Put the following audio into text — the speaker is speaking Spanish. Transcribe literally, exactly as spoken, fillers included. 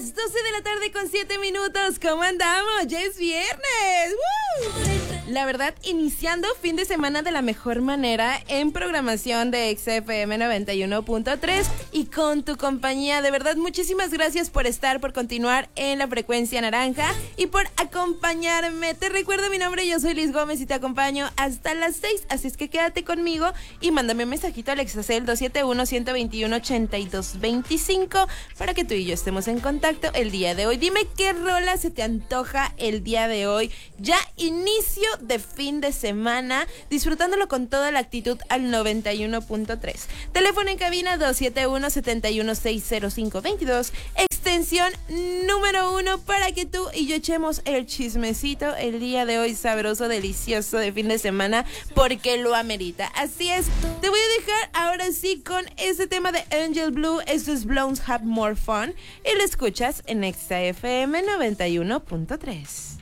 las doce de la tarde con siete minutos. ¿Cómo andamos? Ya es viernes. ¡Woo! La verdad, iniciando fin de semana de la mejor manera en programación de X F M noventa y uno punto tres y con tu compañía. De verdad, muchísimas gracias por estar, por continuar en la frecuencia naranja y por acompañarme. Te recuerdo mi nombre, yo soy Liz Gómez y te acompaño hasta las seis. Así es que quédate conmigo y mándame un mensajito al Exacel dos siete uno, uno dos uno, ocho dos dos cinco para que tú y yo estemos en contacto el día de hoy. Dime qué rola se te antoja el día de hoy. Ya inicio de fin de semana, disfrutándolo con toda la actitud al noventa y uno punto tres. Teléfono en cabina dos siete uno, siete uno seis cero cinco dos dos, extensión número uno para que tú y yo echemos el chismecito el día de hoy, sabroso, delicioso de fin de semana, porque lo amerita. Así es, te voy a dejar ahora sí con ese tema de Angel Blue. Esto es Blondes Have More Fun y lo escuchas en Exa F M noventa y uno punto tres.